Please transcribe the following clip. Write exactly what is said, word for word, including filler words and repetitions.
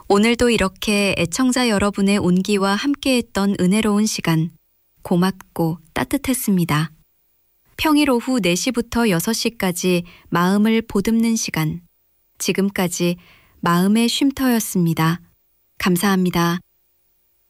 오늘도 이렇게 애청자 여러분의 온기와 함께했던 은혜로운 시간, 고맙고 따뜻했습니다. 평일 오후 네 시부터 여섯 시까지 마음을 보듬는 시간, 지금까지 마음의 쉼터였습니다. 감사합니다.